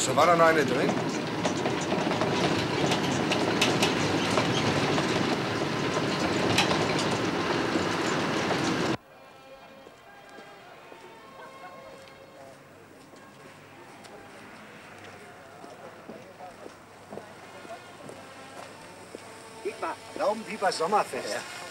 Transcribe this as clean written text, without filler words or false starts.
So, war da noch eine drin? Guck mal, Laubenpieper Sommerfest. Ja.